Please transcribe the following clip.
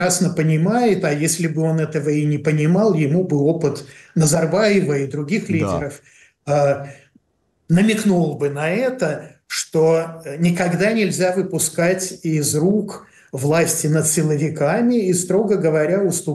прекрасно понимает, а если бы он этого и не понимал, ему бы опыт Назарбаева и других Да. лидеров намекнул бы на это, что никогда нельзя выпускать из рук власти над силовиками и, строго говоря, уступать